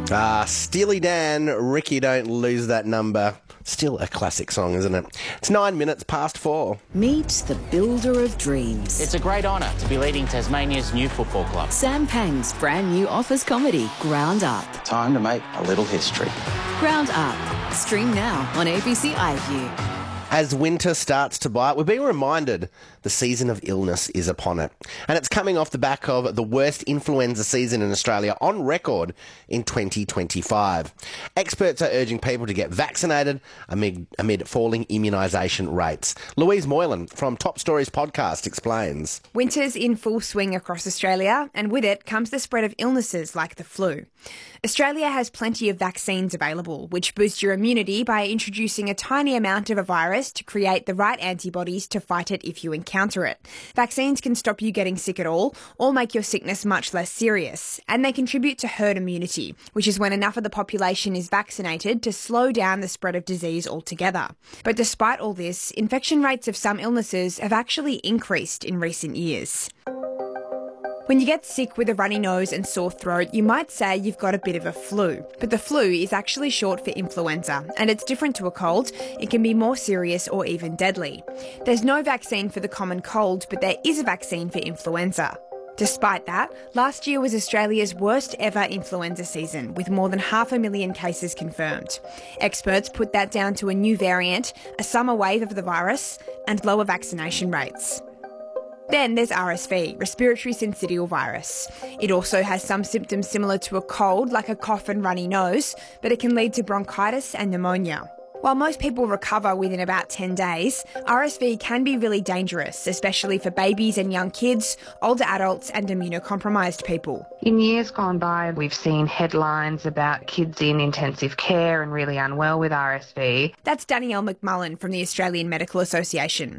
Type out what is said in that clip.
Steely Dan, Ricky Don't Lose That Number. Still a classic song, isn't it? It's 9 minutes past 4. Meet the builder of dreams. It's a great honour to be leading Tasmania's new football club. Sam Pang's brand new office comedy, Ground Up. Time to make a little history. Ground Up. Stream now on ABC iView. As winter starts to bite, we're being reminded the season of illness is upon it. And it's coming off the back of the worst influenza season in Australia on record in 2025. Experts are urging people to get vaccinated amid falling immunisation rates. Louise Moylan from Top Stories podcast explains. Winter's in full swing across Australia, and with it comes the spread of illnesses like the flu. Australia has plenty of vaccines available, which boost your immunity by introducing a tiny amount of a virus to create the right antibodies to fight it if you encounter it. Vaccines can stop you getting sick at all or make your sickness much less serious, and they contribute to herd immunity, which is when enough of the population is vaccinated to slow down the spread of disease altogether. But despite all this, infection rates of some illnesses have actually increased in recent years. When you get sick with a runny nose and sore throat, you might say you've got a bit of a flu. But the flu is actually short for influenza, and it's different to a cold. It can be more serious or even deadly. There's no vaccine for the common cold, but there is a vaccine for influenza. Despite that, last year was Australia's worst ever influenza season, with more than 500,000 cases confirmed. Experts put that down to a new variant, a summer wave of the virus, and lower vaccination rates. Then there's RSV, respiratory syncytial virus. It also has some symptoms similar to a cold, like a cough and runny nose, but it can lead to bronchitis and pneumonia. While most people recover within about 10 days, RSV can be really dangerous, especially for babies and young kids, older adults and immunocompromised people. In years gone by, we've seen headlines about kids in intensive care and really unwell with RSV. That's Danielle McMullen from the Australian Medical Association.